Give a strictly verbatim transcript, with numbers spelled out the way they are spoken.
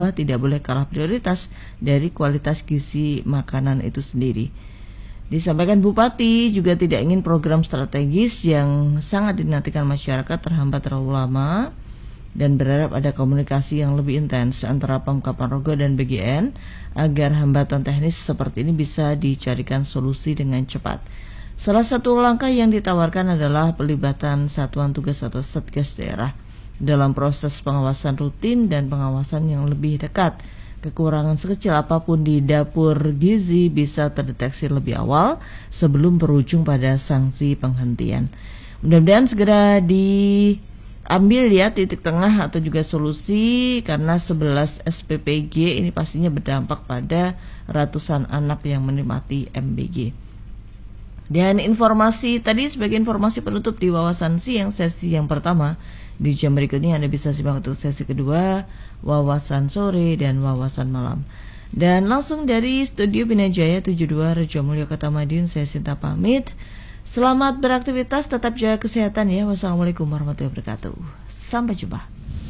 tidak boleh kalah prioritas dari kualitas gizi makanan itu sendiri. Disampaikan Bupati juga tidak ingin program strategis yang sangat dinantikan masyarakat terhambat terlalu lama dan berharap ada komunikasi yang lebih intens antara Pemkab Ponorogo dan B G N agar hambatan teknis seperti ini bisa dicarikan solusi dengan cepat. Salah satu langkah yang ditawarkan adalah pelibatan satuan tugas atau satgas daerah dalam proses pengawasan rutin dan pengawasan yang lebih dekat. Kekurangan sekecil apapun di dapur gizi bisa terdeteksi lebih awal sebelum berujung pada sanksi penghentian. Mudah-mudahan segera diambil ya titik tengah atau juga solusi, karena sebelas S P P G ini pastinya berdampak pada ratusan anak yang menikmati M B G. Dan informasi tadi sebagai informasi penutup di wawasan siang sesi yang pertama. Di jam berikutnya Anda bisa simak untuk sesi kedua, wawasan sore dan wawasan malam. Dan langsung dari studio Binajaya tujuh puluh dua Rejo Mulyo Kota Madiun, saya Sinta pamit. Selamat beraktivitas, tetap jaga kesehatan ya. Wassalamualaikum warahmatullahi wabarakatuh. Sampai jumpa.